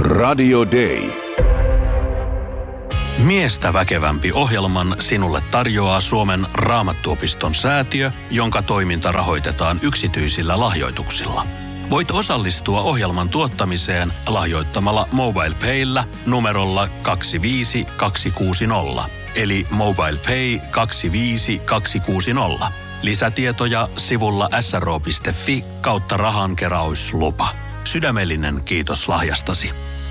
Radio Day. Miestä väkevämpi ohjelman sinulle tarjoaa Suomen Raamattuopiston säätiö, jonka toiminta rahoitetaan yksityisillä lahjoituksilla. Voit osallistua ohjelman tuottamiseen lahjoittamalla MobilePaylla numerolla 25260, eli MobilePay 25260. Lisätietoja sivulla sro.fi/rahankeräyslupa. Sydämellinen kiitos lahjastasi.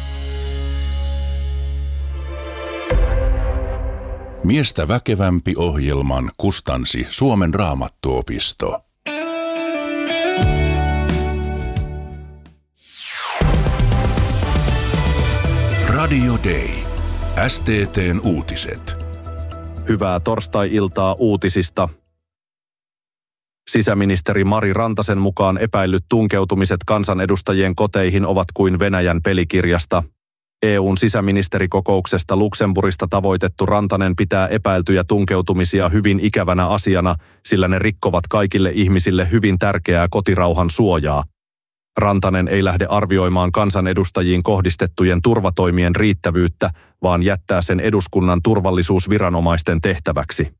Miestä väkevämpi ohjelman kustansi Suomen Raamattuopisto. Radio Day. STT:n uutiset. Hyvää torstai-iltaa uutisista. Sisäministeri Mari Rantasen mukaan epäillyt tunkeutumiset kansanedustajien koteihin ovat kuin Venäjän pelikirjasta. EU:n sisäministerikokouksesta Luxemburgista tavoitettu Rantanen pitää epäiltyjä tunkeutumisia hyvin ikävänä asiana, sillä ne rikkovat kaikille ihmisille hyvin tärkeää kotirauhan suojaa. Rantanen ei lähde arvioimaan kansanedustajiin kohdistettujen turvatoimien riittävyyttä, vaan jättää sen eduskunnan turvallisuusviranomaisten tehtäväksi.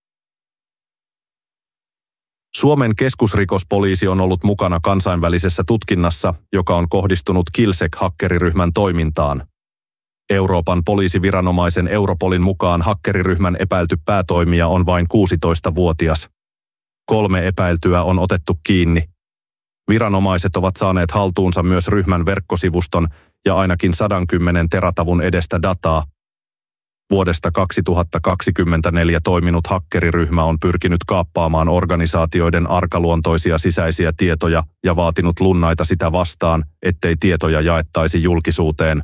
Suomen keskusrikospoliisi on ollut mukana kansainvälisessä tutkinnassa, joka on kohdistunut Killsec-hakkeriryhmän toimintaan. Euroopan poliisiviranomaisen Europolin mukaan hakkeriryhmän epäilty päätoimija on vain 16-vuotias. 3 epäiltyä on otettu kiinni. Viranomaiset ovat saaneet haltuunsa myös ryhmän verkkosivuston ja ainakin 110 teratavun edestä dataa. Vuodesta 2024 toiminut hakkeriryhmä on pyrkinyt kaappaamaan organisaatioiden arkaluontoisia sisäisiä tietoja ja vaatinut lunnaita sitä vastaan, ettei tietoja jaettaisi julkisuuteen.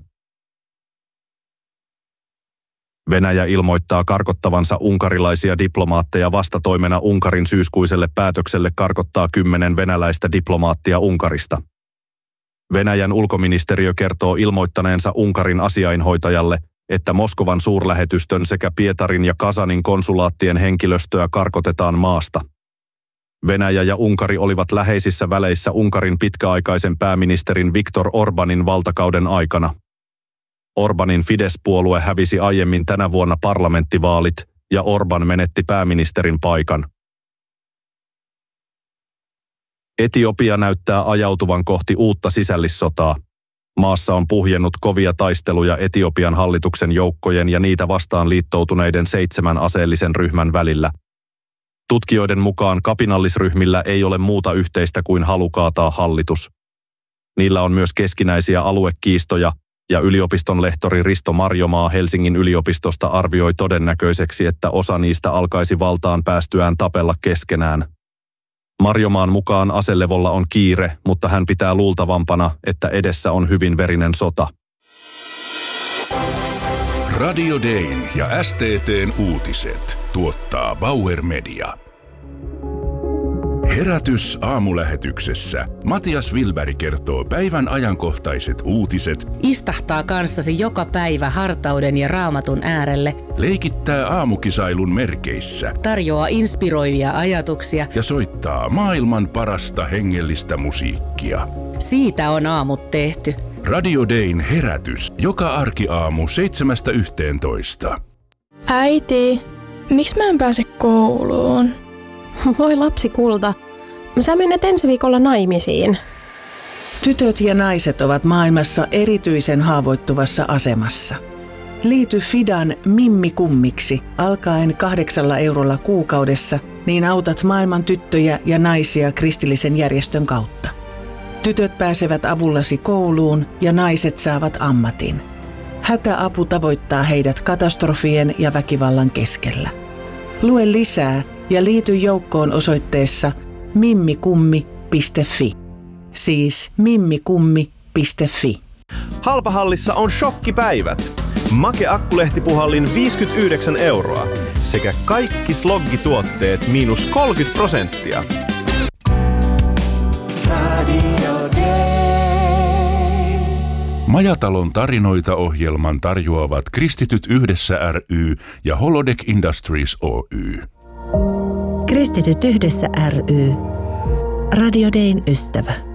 Venäjä ilmoittaa karkottavansa unkarilaisia diplomaatteja vastatoimena Unkarin syyskuiselle päätökselle karkottaa 10 venäläistä diplomaattia Unkarista. Venäjän ulkoministeriö kertoo ilmoittaneensa Unkarin asiainhoitajalle, että Moskovan suurlähetystön sekä Pietarin ja Kasanin konsulaattien henkilöstöä karkotetaan maasta. Venäjä ja Unkari olivat läheisissä väleissä Unkarin pitkäaikaisen pääministerin Viktor Orbanin valtakauden aikana. Orbanin Fidesz-puolue hävisi aiemmin tänä vuonna parlamenttivaalit ja Orban menetti pääministerin paikan. Etiopia näyttää ajautuvan kohti uutta sisällissotaa. Maassa on puhjennut kovia taisteluja Etiopian hallituksen joukkojen ja niitä vastaan liittoutuneiden 7 aseellisen ryhmän välillä. Tutkijoiden mukaan kapinallisryhmillä ei ole muuta yhteistä kuin halu kaataa hallitus. Niillä on myös keskinäisiä aluekiistoja, ja yliopiston lehtori Risto Marjomaa Helsingin yliopistosta arvioi todennäköiseksi, että osa niistä alkaisi valtaan päästyään tapella keskenään. Marjomaan mukaan aselevolla on kiire, mutta hän pitää luultavampana, että edessä on hyvin verinen sota. Radio Dayn ja STT:n uutiset tuottaa Bauer Media. Herätys aamulähetyksessä. Matias Wilberg kertoo päivän ajankohtaiset uutiset. Istahtaa kanssasi joka päivä hartauden ja Raamatun äärelle. Leikittää aamukisailun merkeissä. Tarjoaa inspiroivia ajatuksia. Ja soittaa maailman parasta hengellistä musiikkia. Siitä on aamut tehty. Radio Dayn herätys. Joka arkiaamu 7–11. Äiti, miksi mä en pääse kouluun? Voi lapsi kulta, sä menet ensi viikolla naimisiin. Tytöt ja naiset ovat maailmassa erityisen haavoittuvassa asemassa. Liity Fidan Mimmi Kummiksi alkaen 8 eurolla kuukaudessa, niin autat maailman tyttöjä ja naisia kristillisen järjestön kautta. Tytöt pääsevät avullasi kouluun ja naiset saavat ammatin. Hätäapu tavoittaa heidät katastrofien ja väkivallan keskellä. Lue lisää ja liity joukkoon osoitteessa mimmikummi.fi. Siis mimmikummi.fi. Halpahallissa on shokkipäivät. Make Akkulehtipuhallin 59 euroa sekä kaikki sloggituotteet -30%. Majatalon tarinoita ohjelman tarjoavat Kristityt Yhdessä ry ja Holodeck Industries Oy. Kristityt Yhdessä ry. Radio Dayn ystävä.